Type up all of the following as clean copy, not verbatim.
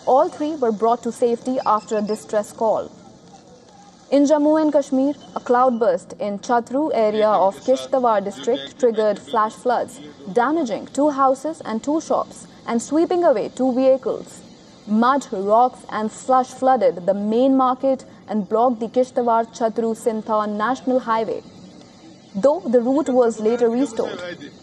All three were brought to safety after a distress call. In Jammu and Kashmir, a cloudburst in Chatru area of Kishtawar district triggered flash floods, damaging 2 houses and 2 shops and sweeping away 2 vehicles. Mud, rocks and slush flooded the main market and blocked the Kishtawar-Chatru-Sinthan National Highway, though the route was later restored.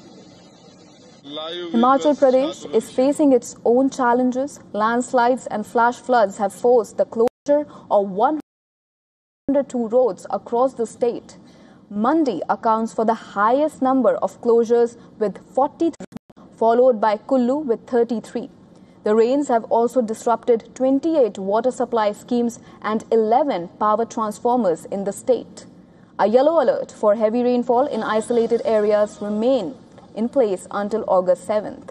Himachal Pradesh is facing its own challenges. Landslides and flash floods have forced the closure of 102 roads across the state. Mandi accounts for the highest number of closures with 43, followed by Kullu with 33. The rains have also disrupted 28 water supply schemes and 11 power transformers in the state. A yellow alert for heavy rainfall in isolated areas remain in place until August 7th.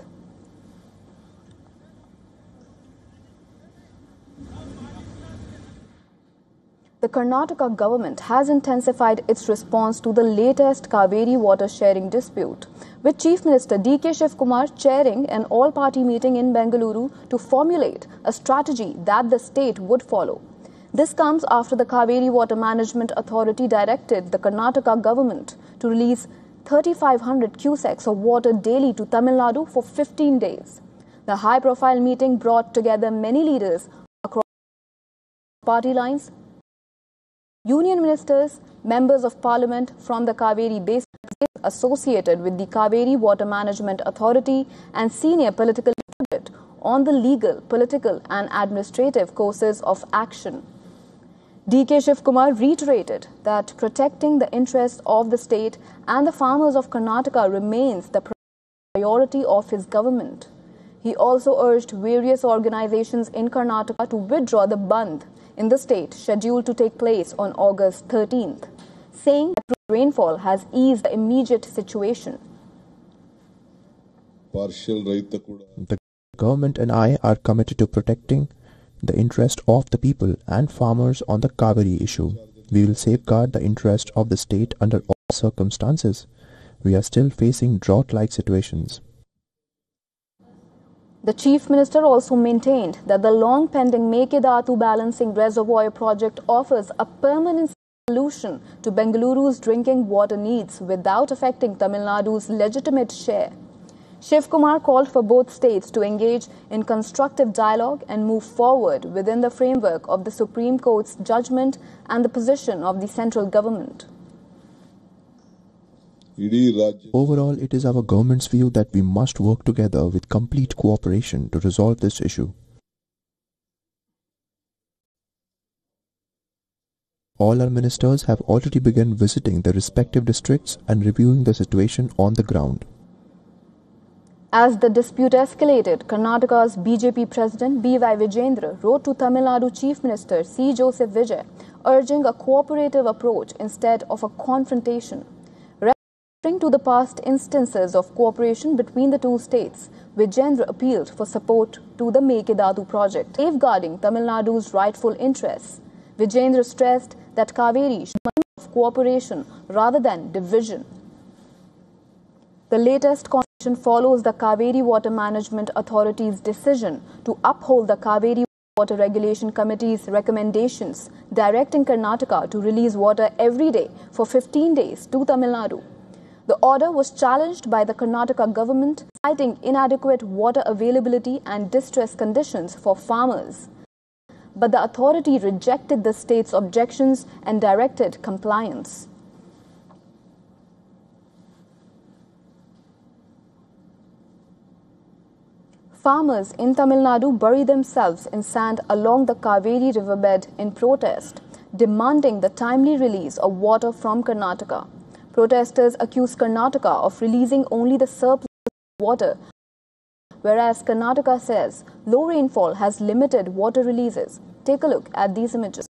The Karnataka government has intensified its response to the latest Kaveri water sharing dispute, with Chief Minister D.K. Shivkumar chairing an all-party meeting in Bengaluru to formulate a strategy that the state would follow. This comes after the Kaveri Water Management Authority directed the Karnataka government to release 3,500 cusecs of water daily to Tamil Nadu for 15 days. The high-profile meeting brought together many leaders across party lines, union ministers, members of parliament from the Kaveri Basin associated with the Kaveri Water Management Authority and senior political leadership on the legal, political and administrative courses of action. D.K. Shivkumar reiterated that protecting the interests of the state and the farmers of Karnataka remains the priority of his government. He also urged various organizations in Karnataka to withdraw the bandh in the state scheduled to take place on August 13th, saying that rainfall has eased the immediate situation. The government and I are committed to protecting the interest of the people and farmers on the Kaveri issue. We will safeguard the interest of the state under all circumstances. We are still facing drought-like situations. The Chief Minister also maintained that the long-pending Mekedatu Balancing Reservoir project offers a permanent solution to Bengaluru's drinking water needs without affecting Tamil Nadu's legitimate share. Shivkumar called for both states to engage in constructive dialogue and move forward within the framework of the Supreme Court's judgment and the position of the central government. Overall, it is our government's view that we must work together with complete cooperation to resolve this issue. All our ministers have already begun visiting the respective districts and reviewing the situation on the ground. As the dispute escalated, Karnataka's BJP President B.Y. Vijayendra wrote to Tamil Nadu Chief Minister C. Joseph Vijay, urging a cooperative approach instead of a confrontation. Referring to the past instances of cooperation between the two states, Vijayendra appealed for support to the Mekedatu project, safeguarding Tamil Nadu's rightful interests. Vijayendra stressed that Kaveri should be of cooperation rather than division. The latest constitution follows the Kaveri Water Management Authority's decision to uphold the Kaveri Water Regulation Committee's recommendations, directing Karnataka to release water every day for 15 days to Tamil Nadu. The order was challenged by the Karnataka government, citing inadequate water availability and distress conditions for farmers. But the authority rejected the state's objections and directed compliance. Farmers in Tamil Nadu bury themselves in sand along the Kaveri riverbed in protest, demanding the timely release of water from Karnataka. Protesters accuse Karnataka of releasing only the surplus water, whereas Karnataka says low rainfall has limited water releases. Take a look at these images.